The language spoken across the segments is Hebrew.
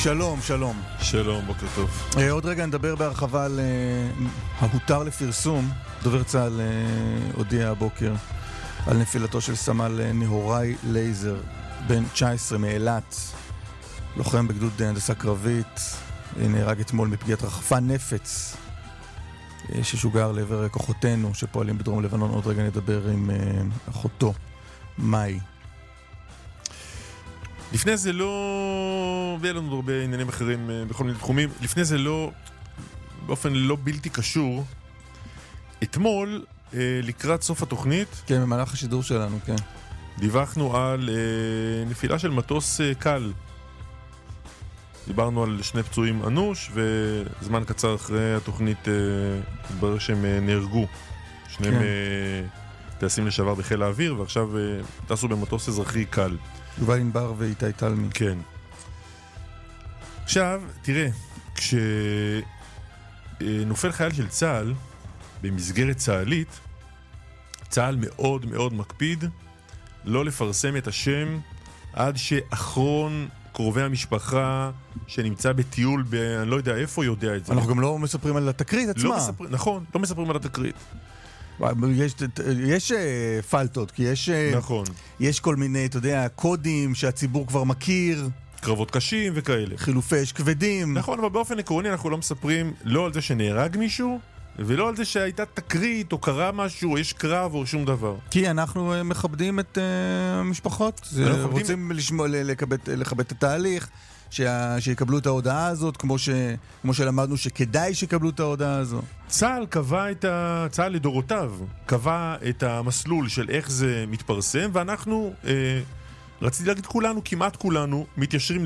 שלום, שלום. שלום, בוקר טוב. עוד רגע נדבר בהרחבה על ההותר לפרסום. דובר צה"ל הודיע הבוקר על נפילתו של סמל נהוראי לייזר, בן 19 מאילת, לוחם בגדוד הנדסה קרבית, נהרג אתמול מפגיעת רחפן נפץ ששוגר לעבר כוחותינו שפועלים בדרום לבנון. עוד רגע נדבר עם אחותו, מאי. לפני זה לא, ויהיה לנו הרבה עניינים אחרים בכל מיני תחומים, לפני זה לא, באופן לא בלתי קשור, אתמול, לקראת סוף התוכנית, כן, במהלך השידור שלנו, כן. דיווחנו על נפילה של מטוס קל. דיברנו על 2 פצועים אנוש, וזמן קצר אחרי התוכנית התברר שהם נהרגו. שניהם טייסים לשעבר בחיל האוויר, ועכשיו טסו במטוס אזרחי קל. יובל ענבר ואיתי תלמי. כן. עכשיו, תראה, כשנופל חייל של צה"ל, במסגרת צה"לית, צה"ל מאוד מאוד מקפיד לא לפרסם את השם עד שאחרון קרובי המשפחה שנמצא בטיול אני לא יודע איפה יודע את זה. אנחנו גם לא מספרים על התקרית עצמה. נכון, לא מספרים על התקרית. יש פלטות, כי יש כל מיני, אתה יודע, קודים שהציבור כבר מכיר. קרבות קשים וכאלה. חילופי אש כבדים. נכון, אבל באופן עקרוני אנחנו לא מספרים לא על זה שנהרג מישהו, ולא על זה שהייתה תקרית או קרה משהו, או יש קרב או שום דבר. כי אנחנו מכבדים את המשפחות. רוצים לכבד את התהליך, שיקבלו את ההודעה הזאת, כמו שלמדנו שכדאי שיקבלו את ההודעה הזאת. צה"ל לדורותיו קבע את המסלול של איך זה מתפרסם, ואנחנו, רציתי להגיד כולנו, כמעט כולנו, מתיישרים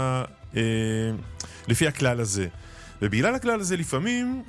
לפי הכלל הזה. ובגלל הכלל הזה לפעמים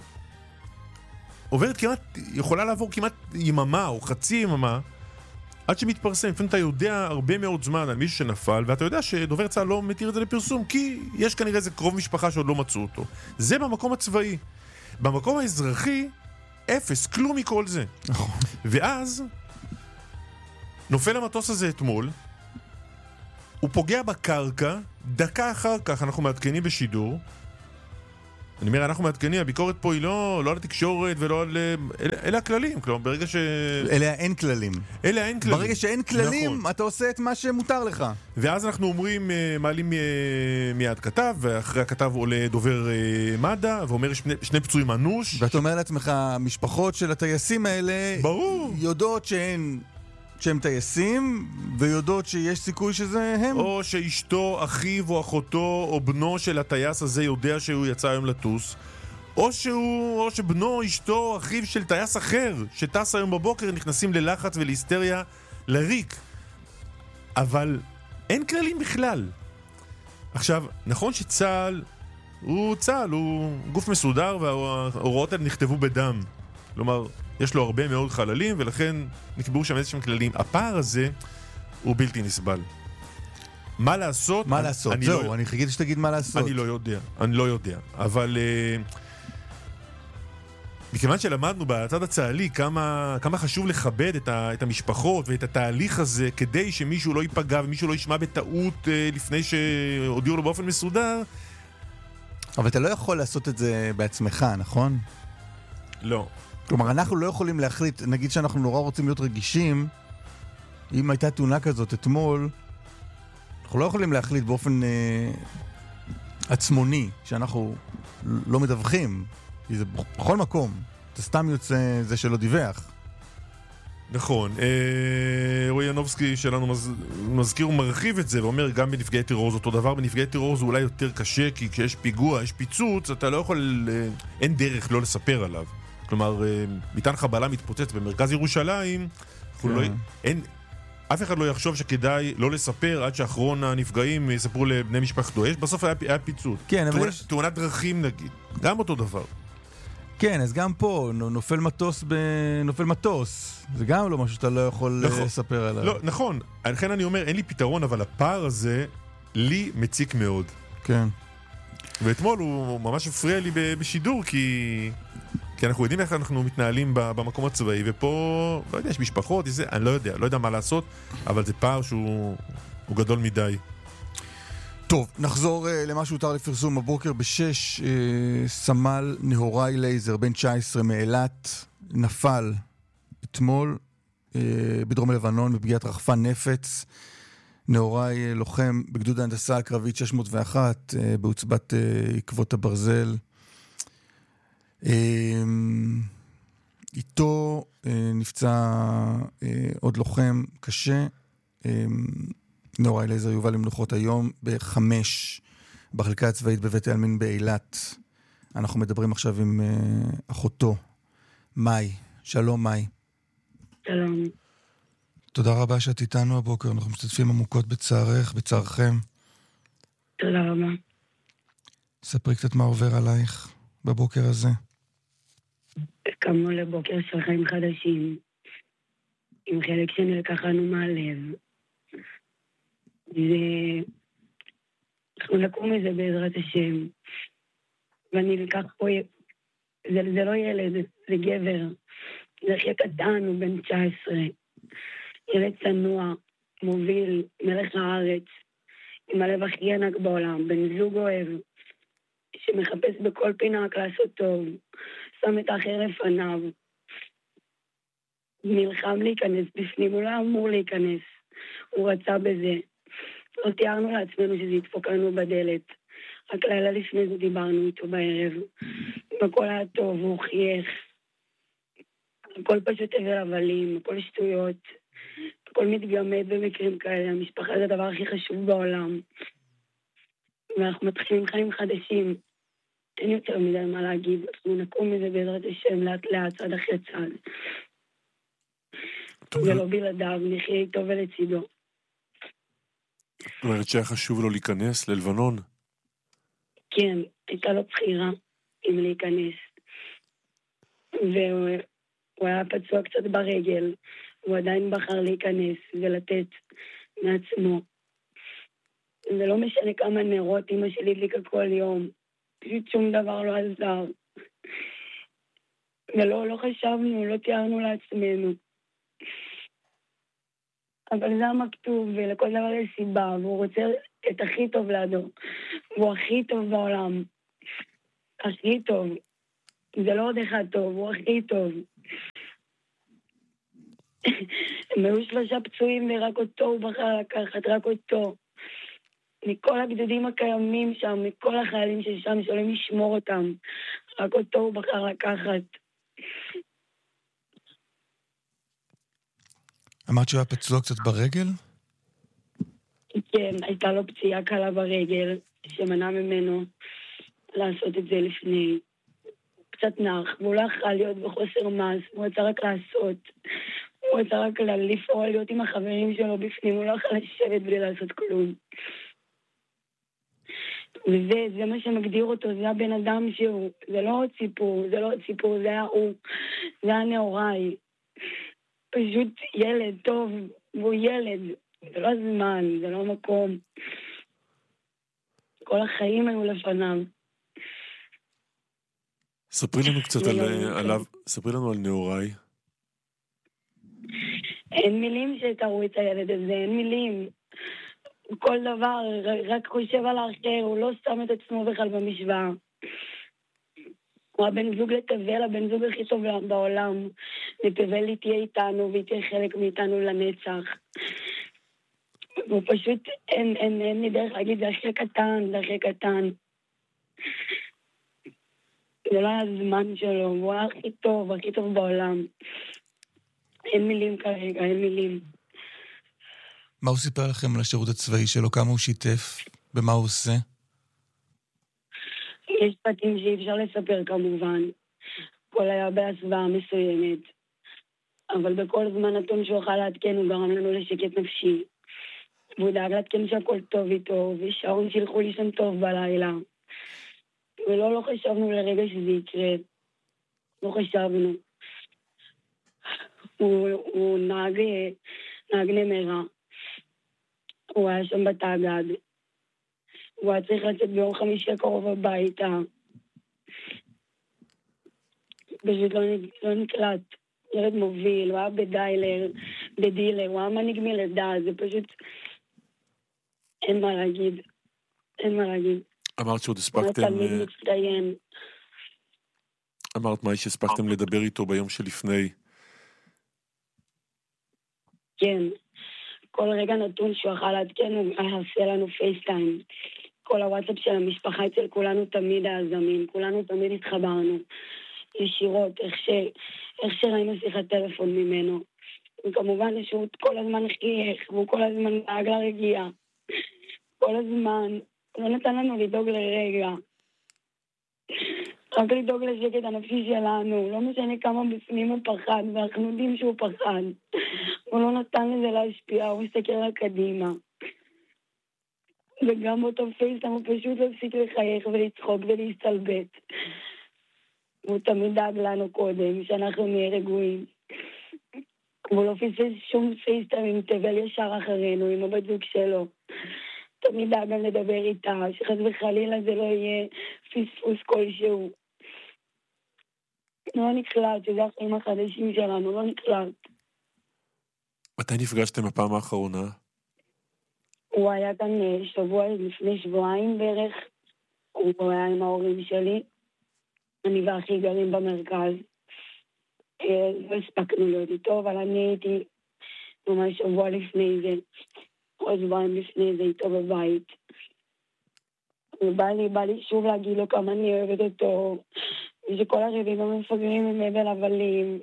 יכולה לעבור כמעט יממה או חצי יממה עד שמתפרסם. לפעמים אתה יודע הרבה מאוד זמן על מישהו שנפל, ואתה יודע שדובר צה"ל לא מתיר את זה לפרסום, כי יש כנראה איזה קרוב משפחה שעוד לא מצאו אותו. זה במקום הצבאי. במקום האזרחי, אפס, כלום מכל זה. ואז נופל המטוס הזה אתמול, הוא פוגע בקרקע, דקה אחר כך אנחנו מעדכנים בשידור. אני אומר, אנחנו מעדכנים, הביקורת פה היא לא על התקשורת ולא על... אלה הכללים, כלומר, ברגע אלה אין כללים. ברגע שאין כללים, נכון. אתה עושה את מה שמותר לך. ואז אנחנו אומרים, מעלים מיד כתב, ואחרי הכתב עולה דובר מד"א, ואומר, שני פצועים אנוש. ואתה אומר לעצמך, המשפחות של הטייסים האלה... ברור. יודעות שהם טייסים, ויודעות שיש סיכוי שזה הם. או שאשתו, אחיו או אחותו או בנו של הטייס הזה יודע שהוא יצא היום לטוס, או שבנו, אשתו, אחיו של טייס אחר שטס היום בבוקר נכנסים ללחץ ולהיסטריה לריק. אבל אין כללים בכלל. עכשיו, נכון שצה"ל הוא גוף מסודר, וההוראות האלה נכתבו בדם. כלומר, יש לו הרבה מאוד חללים, ולכן נקבעו שם איזשהם כללים. הפער הזה הוא בלתי נסבל. מה לעשות? מה לעשות? זהו, אני חיכיתי שתגיד מה לעשות. אני לא יודע. אבל מכיוון שלמדנו בצד הצה"לי כמה חשוב לכבד את המשפחות ואת התהליך הזה, כדי שמישהו לא ייפגע ומישהו לא ישמע בטעות לפני שהודיעו לו באופן מסודר. אבל אתה לא יכול לעשות את זה בעצמך, נכון? לא. כלומר, אנחנו לא יכולים להחליט, נגיד שאנחנו נורא רוצים להיות רגישים, אם הייתה תאונה כזאת אתמול, אנחנו לא יכולים להחליט באופן עצמוני, שאנחנו לא מדווחים, כי זה בכל מקום, אתה סתם יוצא זה שלא דיווח. נכון, רועי ינובסקי שלנו מזכיר ומרחיב את זה, ואומר גם בנפגעי טרור זה אותו דבר, בנפגעי טרור זה אולי יותר קשה, כי כשיש פיגוע, יש פיצוץ, אתה לא יכול, אין דרך לא לספר עליו. כלומר, מטען חבלה מתפוצץ במרכז ירושלים, אף אחד לא יחשוב שכדאי לא לספר עד שאחרון הנפגעים יספרו לבני משפחתו. בסוף היה פיצוץ. כן, תאונת דרכים נגיד, גם אותו דבר. כן, אז גם פה נופל מטוס, זה גם לא משהו שאתה לא יכול לספר עליו. לא, נכון, לכן אני אומר, אין לי פתרון, אבל הפער הזה לי מציק מאוד. כן. ואתמול הוא ממש הפריע לי בשידור, כי אנחנו יודעים איך אנחנו מתנהלים במקום הצבאי, ופה, לא יודע, יש משפחות, אני לא יודע מה לעשות, אבל זה פער שהוא גדול מדי. טוב, נחזור למה שהותר לפרסום הבוקר בשש. סמל נהוראי לייזר, בן 19 מאילת, נפל אתמול בדרום לבנון בפגיעת רחפן נפץ. נהוראי לוחם בגדוד ההנדסה הקרבית 601 בעוצבת עקבות הברזל. איתו נפצע עוד לוחם קשה. נהוראי לייזר יובא למנוחות היום ב-5 בחלקה הצבאית בבית העלמין באילת. אנחנו מדברים עכשיו עם אחותו, מאי. שלום מאי. שלום. תודה רבה שאת איתנו הבוקר, אנחנו משתתפים עמוקות בצערך, בצערכם. תודה רבה. ספרי קצת מה עובר עלייך בבוקר הזה. קמנו לבוקר של חיים חדשים, עם חלק שנלקח לנו מהלב. אנחנו נקום מזה בעזרת השם. ואני לקח פה, זה לא ילד, זה גבר. זה הכי קטן, הוא בן 19. ילד צנוע, מוביל, מלך הארץ, עם הלב הכי ענק בעולם, בן זוג אוהב, שמחפש בכל פינה רק לעשות טוב, שם את האחר לפניו, נלחם להיכנס בפנים, הוא לא אמור להיכנס, הוא רצה בזה. לא תיארנו לעצמנו שזה ידפוק לנו בדלת. רק לילה לפני זה דיברנו איתו בערב, והכל היה טוב, הוא חייך. הכל פשוט אבל הבלים, הכל שטויות, הכל מתגמד במקרים כאלה. המשפחה זה הדבר הכי חשוב בעולם. ואנחנו מתחילים חיים חדשים. אין יותר מדי מה להגיד. אנחנו נקום מזה בעזרת השם לאט לאט, צד אחרי צד. זה לא בלעדיו, נחיה איתו ולצידו. זאת אומרת שהיה חשוב לו להיכנס ללבנון? כן, הייתה לו בחירה אם להיכנס. והוא היה פצוע קצת ברגל, הוא עדיין בחר להיכנס ולתת מעצמו. זה לא משנה כמה נרות אמא שלי הדליקה כל יום, פשוט שום דבר לא עזר. ולא חשבנו, לא תיארנו לעצמנו. אבל זה המכתוב, ולכל דבר יש סיבה, והוא רוצה את הכי טוב לידו. והוא הכי טוב בעולם. הכי טוב. זה לא עוד אחד טוב, הוא הכי טוב. הם היו 3 פצועים ורק אותו הוא בחר לקחת, רק אותו. מכל הגדודים הקיימים שם, מכל החיילים ששם שעולים לשמור אותם, רק אותו הוא בחר לקחת. אמרת שהוא היה פצוע קצת ברגל? כן, הייתה לו פציעה קלה ברגל, שמנע ממנו לעשות את זה לפני. קצת נח, והוא לא יכול להיות בחוסר מס, הוא רצה רק לעשות. הוא רצה רק לפעול, להיות עם החברים שלו בפנים, הוא לא יכול לשבת בלי לעשות כלום. וזה מה שמגדיר אותו, זה הבן אדם שהוא, זה לא עוד סיפור, זה היה הוא, זה היה נהוראי. פשוט ילד טוב, והוא ילד, זה לא הזמן, זה לא מקום. כל החיים היו לפניו. ספרי לנו קצת עליו, ספרי לנו על נהוראי. אין מילים שתראו את הילד הזה, אין מילים. כל דבר, רק חושב על האחר, הוא לא שם את עצמו בכלל במשוואה. הוא הבן זוג לתבל, הבן זוג הכי טוב בעולם. לתבל היא תהיה איתנו, והיא תהיה חלק מאיתנו לנצח. הוא פשוט, אין לי דרך להגיד, זה הכי קטן, זה הכי קטן. זה לא היה הזמן שלו, הוא היה הכי טוב בעולם. אין מילים כרגע, אין מילים. מה הוא סיפר לכם על השירות הצבאי שלו? כמה הוא שיתף? במה הוא עושה? יש פרטים שאי אפשר לספר כמובן. כל היה בהסוואה מסוימת. אבל בכל זמן נתון שהוא אוכל להתקן, הוא גרם לנו לשקט נפשי. והוא דאג להתקן שהכל טוב איתו, ושעון שילכו לישון טוב בלילה. ולא חשבנו לרגע שזה יקרה. לא חשבנו. הוא נהג נמרה. הוא היה שם בתאגד. הוא היה צריך לצאת ביום חמישי הקרוב הביתה. פשוט לא נקלט. ילד מוביל, הוא היה בדילר, הוא היה מנהיג מלידה, זה פשוט אין מה להגיד. אין מה להגיד. אמרת שעוד הספקתם... תלמיד מצטיין. אמרת מה שהספקתם לדבר איתו ביום שלפני. כן. כל רגע נתון שהוא יכל לעדכן, הוא עשה לנו פייסטיים. כל הוואטסאפ של המשפחה אצל כולנו תמיד היה זמין. כולנו תמיד התחברנו. ישירות, איך שראינו שיחת טלפון ממנו. וכמובן שהוא כל הזמן חייך, והוא כל הזמן דאג לרגיעה. כל הזמן. לא נתן לנו לדאוג לרגע. רק לדאוג לשקט הנפשי שלנו. לא משנה כמה בפנים הוא פחד, ואנחנו יודעים שהוא פחד. הוא לא נתן לזה להשפיע, הוא מסתכל רק קדימה. וגם באותו פייסטיים הוא פשוט להפסיק לחייך ולצחוק ולהסתלבט. והוא תמיד דאג לנו קודם, שאנחנו נהיה רגועים. והוא לא פספס שום פייסטיים עם תבל ישר אחרינו, עם הבת זוג שלו. תמיד דאג גם לדבר איתה, שחס וחלילה זה לא יהיה פספוס כלשהו. לא נקלט, שזה החיים החדשים שלנו, לא נקלט. מתי נפגשתם הפעם האחרונה? הוא היה כאן לפני שבועיים בערך. הוא היה עם ההורים שלי. אני ואחי גרים במרכז. לא הספקנו להיות איתו, אבל אני הייתי ממש שבוע לפני זה. או שבועיים לפני זה איתו בבית. ובא לי שוב להגיד לו כמה אני אוהבת אותו. ושכל הריבים המפגרים הם הבל הבלים.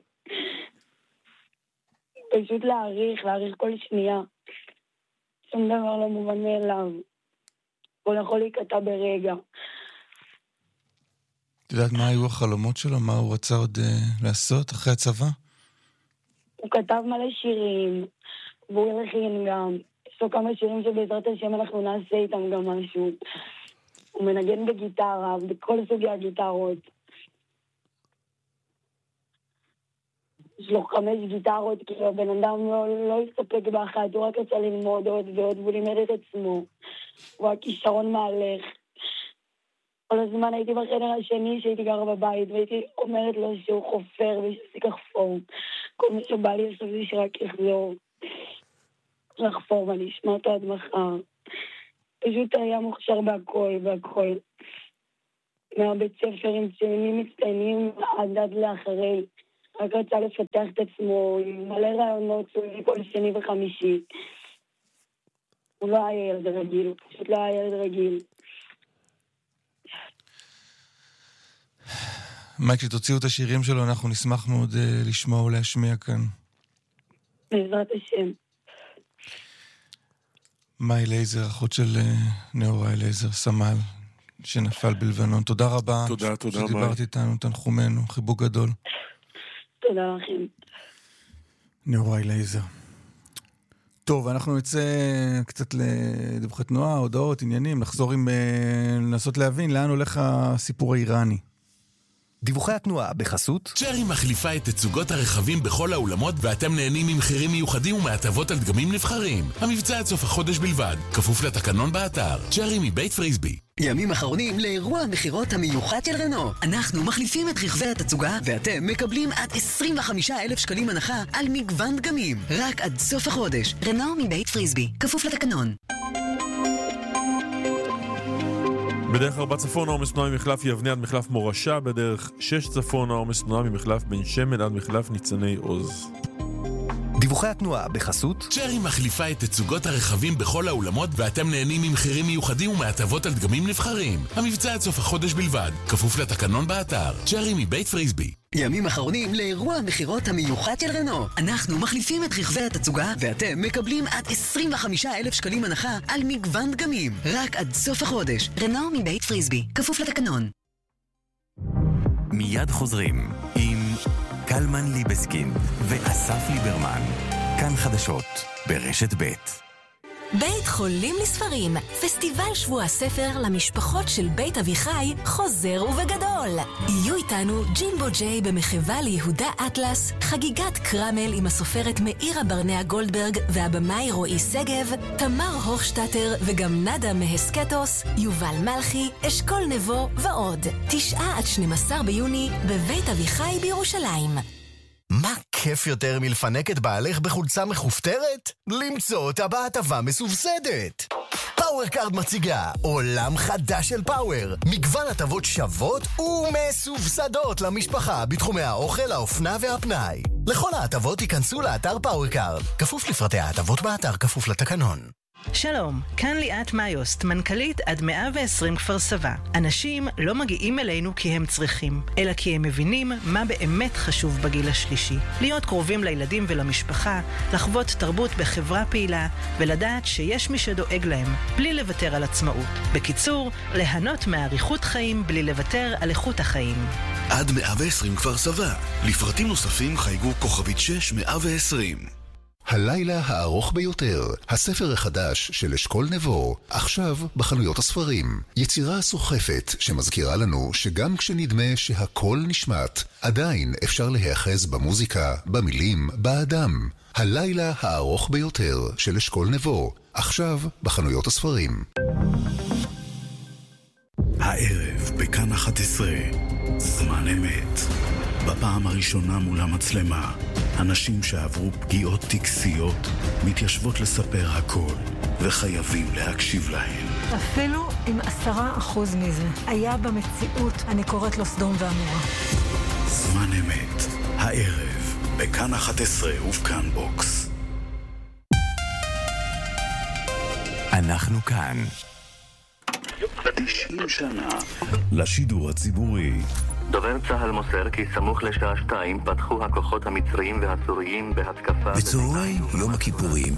פשוט להעריך כל שנייה. שום דבר לא מובן מאליו. הוא יכול להיקטע ברגע. את יודעת מה היו החלומות שלו? מה הוא רצה עוד לעשות אחרי הצבא? הוא כתב מלא שירים, והוא הלחין גם. יש לו כמה שירים שבעזרת השם אנחנו נעשה איתם גם משהו. הוא מנגן בגיטרה, בכל סוגי הגיטרות. יש לו 5 גיטרות, כאילו הבן אדם לא הסתפק באחת, הוא רק רצה ללמוד עוד ועוד, והוא לימד את עצמו. הוא הכישרון מהלך. כל הזמן הייתי בחדר השני שהייתי גרה בבית, והייתי אומרת לו שהוא חופר ושיפסיק לחפור. כל מה שבא לי עכשיו זה שרק יחזור לחפור, ואני אשמע אותו עד מחר. פשוט היה מוכשר בהכל. מהבית ספר עם ציונים מצטיינים עד לאחרי. רק רצה לפתח את עצמו, עם מלא רעיונות, כל שני וחמישי. הוא לא היה ילד רגיל, הוא פשוט לא היה ילד רגיל. מייק, כשתוציאו את השירים שלו, אנחנו נשמח מאוד לשמוע ולהשמיע כאן. בעזרת השם. מאי לייזר, אחות של נאוראי לייזר, סמל, שנפל בלבנון. תודה רבה. תודה, מאי. שדיברת איתנו, תנחומנו, חיבוק גדול. תודה לכם. נאוראי לייזר. טוב, אנחנו נצא קצת לדיווחי תנועה, הודעות, עניינים, נחזור לנסות להבין לאן הולך הסיפור האיראני. דיווחי התנועה בחסות צ'רי מחליפה את תצוגות הרכבים בכל האולמות ואתם נהנים ממחירים מיוחדים ומהטבות על דגמים נבחרים. המבצע עד סוף החודש בלבד, כפוף לתקנון באתר. צ'רי מבית פריסבי. ימים אחרונים לאירוע המחירות המיוחד של רנו. אנחנו מחליפים את רכבי התצוגה ואתם מקבלים עד 25,000 שקלים הנחה על מגוון דגמים. רק עד סוף החודש. רנו מבית פריסבי, כפוף לתקנון. בדרך 4 צפון העומס תנועה ממחלף יבנה עד מחלף מורשה, בדרך 6 צפון העומס תנועה ממחלף בן שמן עד מחלף ניצני עוז. דיווחי התנועה בחסות צ'רי מחליפה את תצוגות הרכבים בכל האולמות ואתם נהנים ממחירים מיוחדים ומהטבות על דגמים נבחרים. המבצע עד סוף החודש בלבד, כפוף לתקנון באתר. צ'רי מבית פריסבי. ימים אחרונים לאירוע המחירות המיוחד של רנו. אנחנו מחליפים את רכבי התצוגה ואתם מקבלים עד 25,000 שקלים הנחה על מגוון דגמים. רק עד סוף החודש. רנו מבית פריסבי, כפוף לתקנון. מיד חוזרים עם קלמן ליבסקין ואסף ליברמן. כאן חדשות ברשת ב'. בית חולים לספרים, פסטיבל שבוע הספר למשפחות של בית אביחי חוזר ובגדול. יהיו איתנו ג'ימבו ג'יי במחווה ליהודה אטלס, חגיגת קרמל עם הסופרת מאירה ברנע גולדברג והבמאי רועי סגב, תמר הוכשטטר וגם נדה מהסקטוס, יובל מלכי, אשכול נבו ועוד. 9 עד 12 ביוני בבית אביחי בירושלים. מה כיף יותר מלפנק את בעלך בחולצה מחופתרת? למצוא אותה בהטבה מסובסדת. פאוורקארד מציגה עולם חדש של פאוור. מגוון הטבות שוות ומסובסדות למשפחה בתחומי האוכל, האופנה והפנאי. לכל ההטבות ייכנסו לאתר פאוורקארד. כפוף לפרטי ההטבות באתר, כפוף לתקנון. שלום, כאן ליאת מאיוסט, מנכ"לית עד 120 כפר סבא. אנשים לא מגיעים אלינו כי הם צריכים, אלא כי הם מבינים מה באמת חשוב בגיל השלישי. להיות קרובים לילדים ולמשפחה, לחוות תרבות בחברה פעילה, ולדעת שיש מי שדואג להם, בלי לוותר על עצמאות. בקיצור, ליהנות מאריכות חיים בלי לוותר על איכות החיים. עד 120 כפר סבא. לפרטים נוספים חייגו כוכבית 6120. הלילה הארוך ביותר, הספר החדש של אשכול נבו, עכשיו בחנויות הספרים. יצירה סוחפת שמזכירה לנו שגם כשנדמה שהכל נשמט, עדיין אפשר להיאחז במוזיקה, במילים, באדם. הלילה הארוך ביותר של אשכול נבו, עכשיו בחנויות הספרים. הערב בכאן 11, זמן אמת. בפעם הראשונה מול המצלמה, אנשים שעברו פגיעות טקסיות מתיישבות לספר הכל, וחייבים להקשיב להם. אפילו אם 10% מזה היה במציאות, אני קוראת לו סדום ועמורה. זמן אמת, הערב בכאן 11 ובכאן בוקס. אנחנו כאן. 90 שנה לשידור הציבורי. דובר צהל מוסר כי סמוך לשעה 2 פתחו הכוחות המצריים והסוריים בהתקפה... בצהרי יום הכיפורים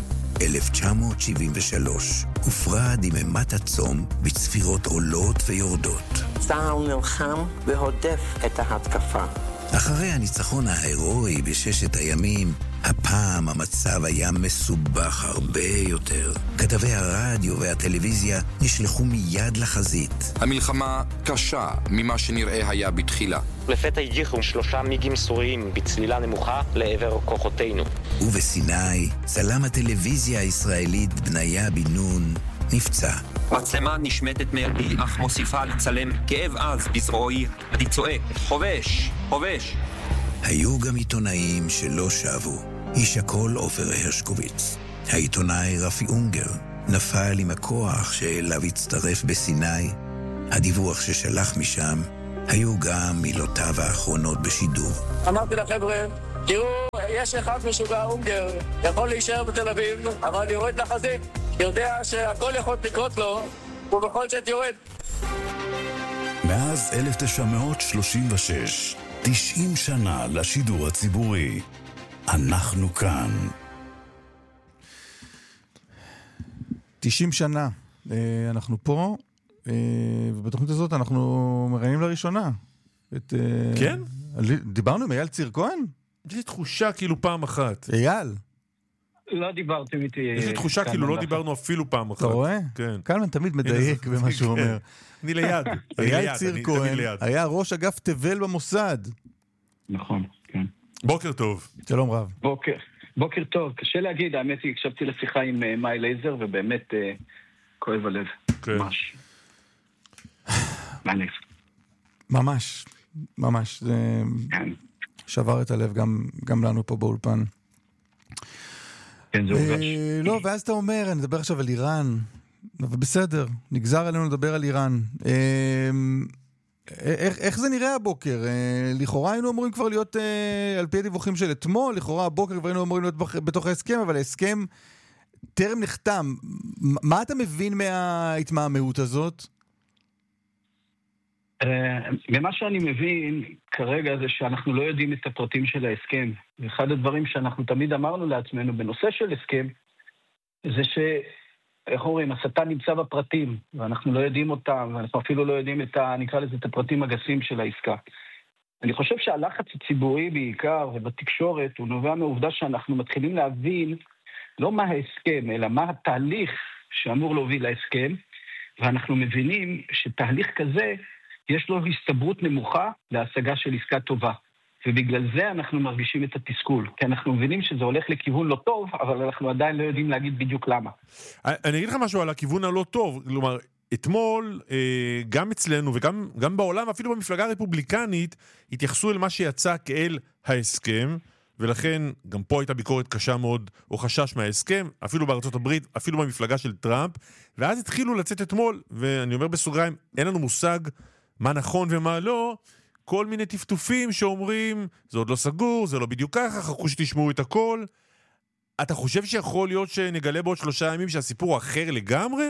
1973 הופרה דממת הצום בצפירות עולות ויורדות. צהל נלחם והודף את ההתקפה. אחרי הניצחון ההירואי בששת הימים, הפעם המצב היה מסובך הרבה יותר. כתבי הרדיו והטלוויזיה נשלחו מיד לחזית. המלחמה קשה ממה שנראה היה בתחילה. לפתע הגיחו 3 מיגים סוריים בצלילה נמוכה לעבר כוחותינו. ובסיני, צלם הטלוויזיה הישראלית בניה בן נון נפצע. מצלמה נשמטת מידי, אך מוסיפה לצלם כאב עז בזרועי. אני צועק, חובש, חובש. היו גם עיתונאים שלא שבו. איש הכל עופר הרשקוביץ. העיתונאי רפי אונגר נפל עם הכוח שאליו הצטרף בסיני. הדיווח ששלח משם היו גם מילותיו האחרונות בשידור. אמרתי לחבר'ה, תראו, יש אחד משוגע אונגר, יכול להישאר בתל אביב, אבל יורד לחזית. יודע שהכל יכול לקרות לו, ובכל זאת יורד. מאז 1936, 90 שנה לשידור הציבורי. אנחנו כאן. 90 שנה. אנחנו פה, ובתוכנית הזאת אנחנו מראיינים לראשונה. כן? דיברנו עם אייל ציר כהן? יש לי תחושה כאילו פעם אחת. אייל? לא דיברתם איתי. יש לי תחושה כאילו לא דיברנו אפילו פעם אחת. אתה רואה? כן. קלמן תמיד מדייק במה שהוא אומר. אני ליד. אייל ציר כהן היה ראש אגף תבל במוסד. נכון, כן. בוקר טוב. שלום רב. בוקר טוב. קשה להגיד, האמת היא, הקשבתי לשיחה עם מאי לייזר, ובאמת כואב הלב. ממש. מעניין. ממש. ממש. זה שבר את הלב גם לנו פה באולפן. כן, זה הורגש. לא, ואז אתה אומר, אני מדבר עכשיו על איראן, אבל בסדר, נגזר עלינו לדבר על איראן. איך זה נראה הבוקר? לכאורה היינו אמורים כבר להיות, על פי הדיווחים של אתמול, לכאורה הבוקר כבר היינו אמורים להיות בתוך ההסכם, אבל ההסכם טרם נחתם. מה אתה מבין מההתמהמהות הזאת? ממה שאני מבין כרגע זה שאנחנו לא יודעים את הפרטים של ההסכם. ואחד הדברים שאנחנו תמיד אמרנו לעצמנו בנושא של הסכם, זה איך אומרים, השטן נמצא בפרטים, ואנחנו לא יודעים אותם, ואנחנו אפילו לא יודעים נקרא לזה, את הפרטים הגסים של העסקה. אני חושב שהלחץ הציבורי בעיקר, ובתקשורת, הוא נובע מהעובדה שאנחנו מתחילים להבין לא מה ההסכם, אלא מה התהליך שאמור להוביל להסכם, ואנחנו מבינים שתהליך כזה, יש לו הסתברות נמוכה להשגה של עסקה טובה. ובגלל זה אנחנו מרגישים את התסכול. כי אנחנו מבינים שזה הולך לכיוון לא טוב, אבל אנחנו עדיין לא יודעים להגיד בדיוק למה. אני אגיד לך משהו על הכיוון הלא טוב. כלומר, אתמול, גם אצלנו וגם בעולם, אפילו במפלגה הרפובליקנית, התייחסו אל מה שיצא כאל ההסכם, ולכן גם פה הייתה ביקורת קשה מאוד, או חשש מההסכם, אפילו בארצות הברית, אפילו במפלגה של טראמפ, ואז התחילו לצאת אתמול, ואני אומר בסוגריים, אין לנו מושג מה נכון ומה לא, כל מיני טפטופים שאומרים, זה עוד לא סגור, זה לא בדיוק ככה, חכו שתשמעו את הכל. אתה חושב שיכול להיות שנגלה בעוד 3 ימים שהסיפור אחר לגמרי?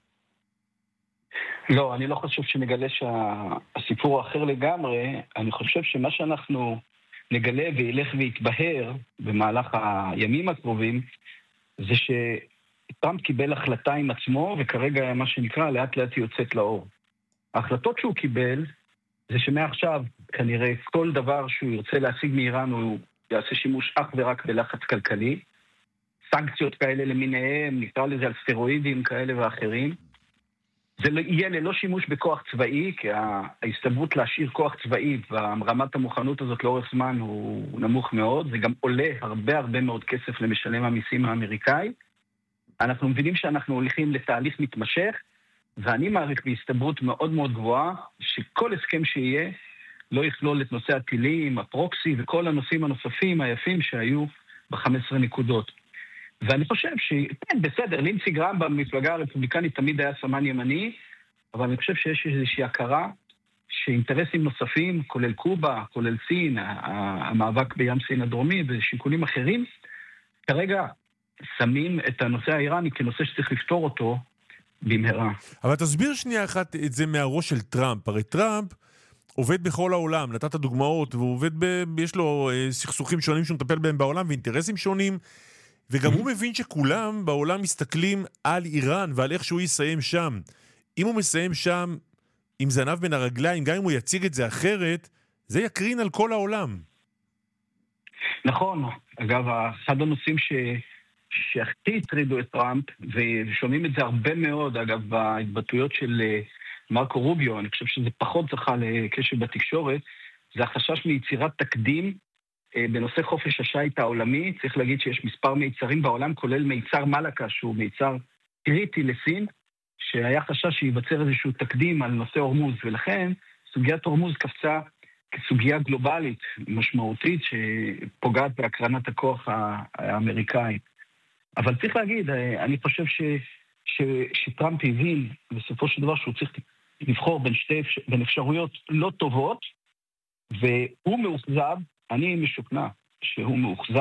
לא, אני לא חושב שנגלה שהסיפור אחר לגמרי. אני חושב שמה שאנחנו נגלה וילך ויתבהר במהלך הימים הקרובים, זה שטראמפ קיבל החלטה עם עצמו, וכרגע מה שנקרא לאט לאט יוצאת לאור. ההחלטות שהוא קיבל, זה שמעכשיו כנראה כל דבר שהוא ירצה להשיג מאיראן, הוא יעשה שימוש אך ורק בלחץ כלכלי, סנקציות כאלה למיניהם, נקרא לזה על סטרואידים כאלה ואחרים. זה יהיה ללא שימוש בכוח צבאי, כי ההסתברות להשאיר כוח צבאי ברמת המוכנות הזאת לאורך זמן הוא נמוך מאוד, זה גם עולה הרבה מאוד כסף למשלם המיסים האמריקאי. אנחנו מבינים שאנחנו הולכים לתהליך מתמשך, ואני מעריך בהסתברות מאוד גבוהה, שכל הסכם שיהיה לא יכלול את נושא הטילים, הפרוקסי וכל הנושאים הנוספים היפים שהיו ב-15 נקודות. ואני חושב שכן, בסדר, לינדסי גראם במפלגה הרפובליקנית תמיד היה סמן ימני, אבל אני חושב שיש איזושהי הכרה שאינטרסים נוספים, כולל קובה, כולל סין, המאבק בים סין הדרומי ושיקולים אחרים, כרגע שמים את הנושא האיראני כנושא שצריך לפתור אותו במהרה. אבל תסביר שנייה אחת את זה מהראש של טראמפ. הרי טראמפ עובד בכל העולם, נתת דוגמאות, והוא עובד יש לו סכסוכים שונים שהוא מטפל בהם בעולם ואינטרסים שונים, וגם הוא מבין שכולם בעולם מסתכלים על איראן ועל איך שהוא יסיים שם. אם הוא מסיים שם עם זנב בין הרגליים, גם אם הוא יציג את זה אחרת, זה יקרין על כל העולם. נכון. אגב, אחד הנושאים שהכי הטרידו את טראמפ, ושומעים את זה הרבה מאוד, אגב, בהתבטאויות של מרקו רוביו, אני חושב שזה פחות זכה לקשב בתקשורת, זה החשש מיצירת תקדים בנושא חופש השייט העולמי. צריך להגיד שיש מספר מיצרים בעולם, כולל מיצר מלאקה, שהוא מיצר קריטי לסין, שהיה חשש שייווצר איזשהו תקדים על נושא הורמוז, ולכן סוגיית הורמוז קפצה כסוגיה גלובלית משמעותית שפוגעת בהקרנת הכוח האמריקאי. אבל צריך להגיד, אני חושב שטראמפ הבין בסופו של דבר שהוא צריך לבחור בין אפשרויות לא טובות, והוא מאוכזב, אני משוכנע שהוא מאוכזב